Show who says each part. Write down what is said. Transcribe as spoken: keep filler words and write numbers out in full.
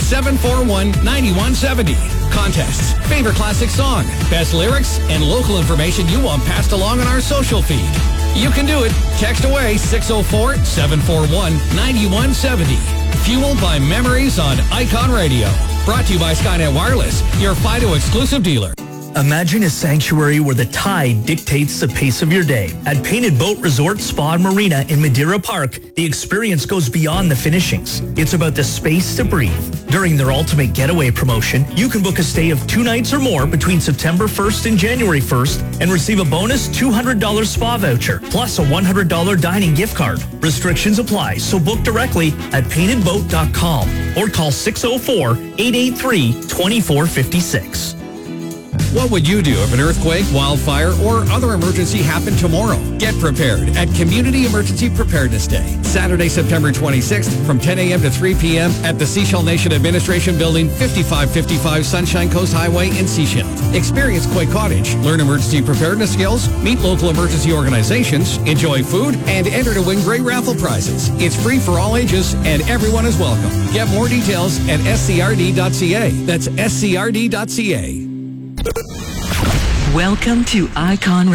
Speaker 1: seven four one, nine one seven zero. Contests, favorite classic song, best lyrics, and local information you want passed along on our social feed. You can do it. Text away six oh four, seven four one, nine one seven zero. Fueled by memories on Icon Radio. Brought to you by Skynet Wireless, your Fido exclusive dealer.
Speaker 2: Imagine a sanctuary where the tide dictates the pace of your day. At Painted Boat Resort Spa and Marina in Madeira Park, the experience goes beyond the finishings. It's about the space to breathe. During their Ultimate Getaway promotion, you can book a stay of two nights or more between September first and January first and receive a bonus two hundred dollars spa voucher, plus a one hundred dollars dining gift card. Restrictions apply, so book directly at painted boat dot com or call six oh four, eight eight three, two four five six.
Speaker 1: What would you do if an earthquake, wildfire, or other emergency happened tomorrow? Get prepared at Community Emergency Preparedness Day, Saturday, September twenty-sixth from ten a.m. to three p.m. at the Seychelles Nation Administration Building, fifty-five fifty-five Sunshine Coast Highway in Seychelles. Experience Quake Cottage, learn emergency preparedness skills, meet local emergency organizations, enjoy food, and enter to win great raffle prizes. It's free for all ages, and everyone is welcome. Get more details at s c r d dot c a. That's s c r d dot c a.
Speaker 3: Welcome to Icon